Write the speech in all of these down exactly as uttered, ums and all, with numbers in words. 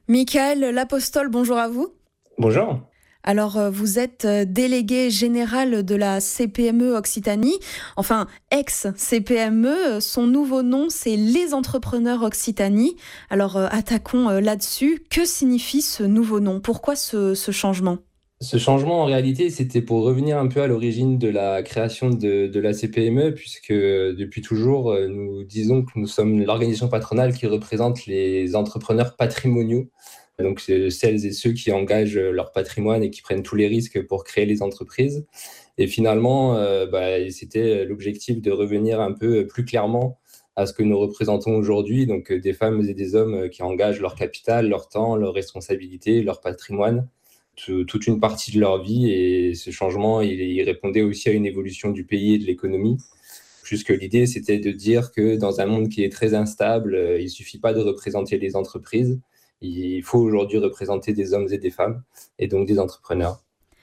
Michael L'Apostole, bonjour à vous. Bonjour. Alors, euh, vous êtes euh, délégué général de la C P M E Occitanie, enfin ex-C P M E. Son nouveau nom, c'est les Entrepreneurs Occitanie. Alors, euh, attaquons euh, là-dessus. Que signifie ce nouveau nom? Pourquoi ce, ce changement? Ce changement, en réalité, c'était pour revenir un peu à l'origine de la création de, de la C P M E, puisque euh, depuis toujours, euh, nous disons que nous sommes l'organisation patronale qui représente les entrepreneurs patrimoniaux. Donc, c'est celles et ceux qui engagent leur patrimoine et qui prennent tous les risques pour créer les entreprises. Et finalement, euh, bah, c'était l'objectif de revenir un peu plus clairement à ce que nous représentons aujourd'hui, donc euh, des femmes et des hommes qui engagent leur capital, leur temps, leurs responsabilités, leur patrimoine, tout- toute une partie de leur vie. Et ce changement, il, il répondait aussi à une évolution du pays et de l'économie. Puisque l'idée, c'était de dire que dans un monde qui est très instable, euh, il ne suffit pas de représenter les entreprises, il faut aujourd'hui représenter des hommes et des femmes, et donc des entrepreneurs.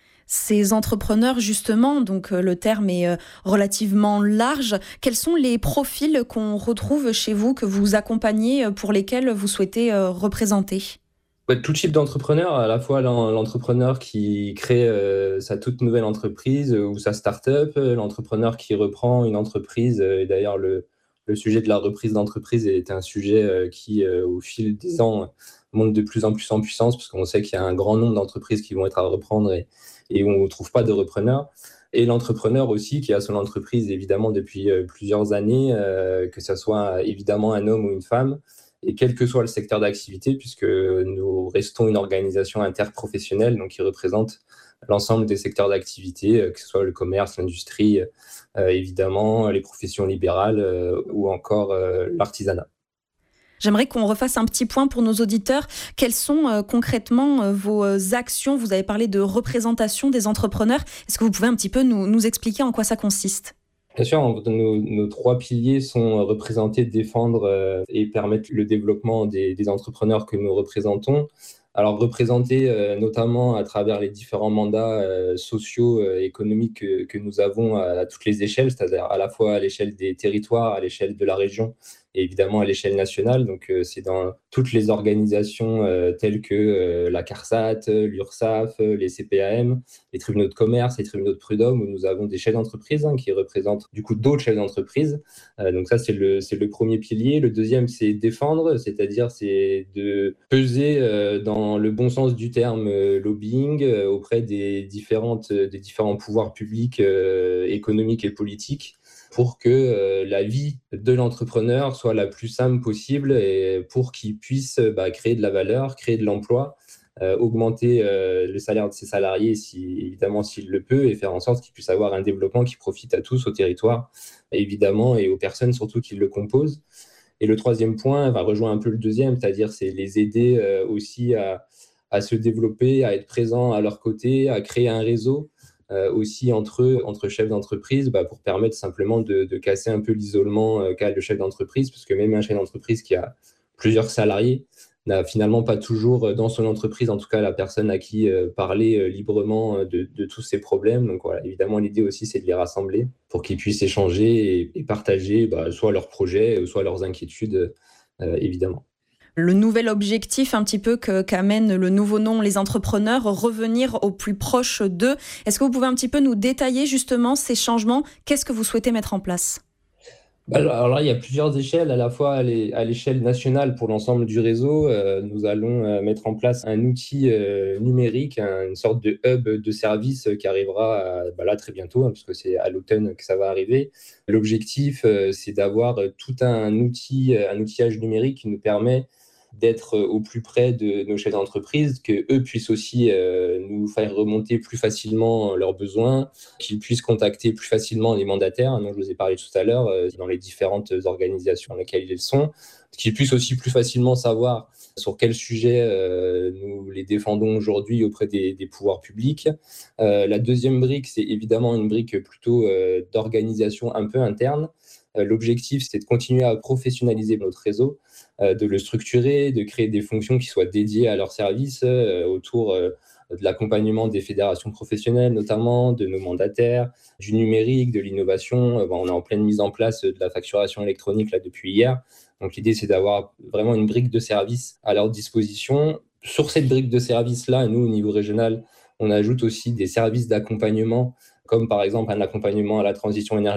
Ces entrepreneurs, justement, donc euh, le terme est euh, relativement large. Quels sont les profils qu'on retrouve chez vous, que vous accompagnez, euh, pour lesquels vous souhaitez euh, représenter? Ouais, tout type d'entrepreneur, à la fois l'en- l'entrepreneur qui crée euh, sa toute nouvelle entreprise euh, ou sa start-up, euh, l'entrepreneur qui reprend une entreprise. euh, Et d'ailleurs, le, le sujet de la reprise d'entreprise est un sujet euh, qui, euh, au fil des ans, monte de plus en plus en puissance, parce qu'on sait qu'il y a un grand nombre d'entreprises qui vont être à reprendre et, et où on ne trouve pas de repreneur. Et l'entrepreneur aussi qui a son entreprise évidemment depuis euh, plusieurs années, euh, que ce soit évidemment un homme ou une femme, et quel que soit le secteur d'activité, puisque nous restons une organisation interprofessionnelle, donc qui représente l'ensemble des secteurs d'activité, euh, que ce soit le commerce, l'industrie, euh, évidemment, les professions libérales euh, ou encore euh, l'artisanat. J'aimerais qu'on refasse un petit point pour nos auditeurs. Quelles sont euh, concrètement euh, vos euh, actions? Vous avez parlé de représentation des entrepreneurs. Est-ce que vous pouvez un petit peu nous, nous expliquer en quoi ça consiste? Bien sûr, on- nos, nos trois piliers sont euh, représenter, défendre euh, et permettre le développement des, des entrepreneurs que nous représentons. Alors, représenter euh, notamment à travers les différents mandats euh, sociaux, euh, économiques que, que nous avons à, à toutes les échelles, c'est-à-dire à la fois à l'échelle des territoires, à l'échelle de la région et évidemment à l'échelle nationale. Donc, euh, c'est dans toutes les organisations euh, telles que euh, la CARSAT, l'URSSAF, les C P A M, les tribunaux de commerce, les tribunaux de prud'homme, où nous avons des chefs d'entreprise hein, qui représentent du coup d'autres chefs d'entreprise. Euh, donc ça, c'est le, c'est le premier pilier. Le deuxième, c'est défendre, c'est-à-dire c'est de peser euh, dans le bon sens du terme euh, lobbying euh, auprès des, différentes, des différents pouvoirs publics, euh, économiques et politiques pour que euh, la vie de l'entrepreneur soit la plus simple possible et pour qu'il puisse bah, créer de la valeur, créer de l'emploi, euh, augmenter euh, le salaire de ses salariés, si, évidemment s'il le peut, et faire en sorte qu'il puisse avoir un développement qui profite à tous, au territoire, évidemment, et aux personnes surtout qui le composent. Et le troisième point va rejoindre un peu le deuxième, c'est-à-dire c'est les aider euh, aussi à, à se développer, à être présents à leur côté, à créer un réseau euh, aussi entre eux, entre chefs d'entreprise, bah, pour permettre simplement de, de casser un peu l'isolement euh, qu'a le chef d'entreprise, parce que même un chef d'entreprise qui a plusieurs salariés n'a finalement pas toujours euh, dans son entreprise, en tout cas la personne à qui euh, parler euh, librement euh, de, de, tous ces problèmes. Donc voilà, évidemment, l'idée aussi, c'est de les rassembler pour qu'ils puissent échanger et, et partager bah, soit leurs projets, soit leurs inquiétudes, euh, évidemment. Le nouvel objectif un petit peu que, qu'amène le nouveau nom Les Entrepreneurs, revenir au plus proche d'eux. Est-ce que vous pouvez un petit peu nous détailler justement ces changements? Qu'est-ce que vous souhaitez mettre en place? Bah, alors là, il y a plusieurs échelles, à la fois à l'é- à l'échelle nationale pour l'ensemble du réseau. Euh, nous allons euh, mettre en place un outil euh, numérique, un- une sorte de hub de service euh, qui arrivera euh, bah là très bientôt, hein, parce que c'est à l'automne que ça va arriver. L'objectif, euh, c'est d'avoir euh, tout un outil, euh, un outillage numérique qui nous permet d'être euh, au plus près de nos chefs d'entreprise, qu'eux puissent aussi euh, nous faire remonter plus facilement leurs besoins, qu'ils puissent contacter plus facilement les mandataires, dont je vous ai parlé tout à l'heure, euh, dans les différentes organisations dans lesquelles ils sont, qu'ils puissent aussi plus facilement savoir sur quel sujet euh, nous les défendons aujourd'hui auprès des, des pouvoirs publics. Euh, la deuxième brique, c'est évidemment une brique plutôt euh, d'organisation un peu interne. Euh, L'objectif, c'est de continuer à professionnaliser notre réseau, euh, de le structurer, de créer des fonctions qui soient dédiées à leur service euh, autour euh, de l'accompagnement des fédérations professionnelles, notamment de nos mandataires, du numérique, de l'innovation. Euh, bon, on est en pleine mise en place de la facturation électronique là, depuis hier. Donc l'idée, c'est d'avoir vraiment une brique de service à leur disposition Sur cette brique de services-là, nous, au niveau régional, on ajoute aussi des services d'accompagnement, comme par exemple un accompagnement à la transition énergétique